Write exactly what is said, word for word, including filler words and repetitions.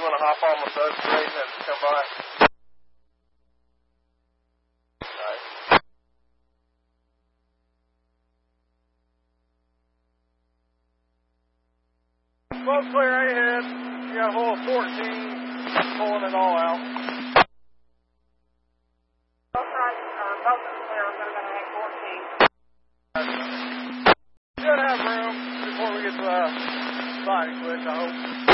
want to hop on with us, Ray, and come by? Smoke clear ahead. You got hole fourteen, pulling it all out. Both right, or both clear, we're going to hang fourteen. Should have room before we get to the siding switch, I hope.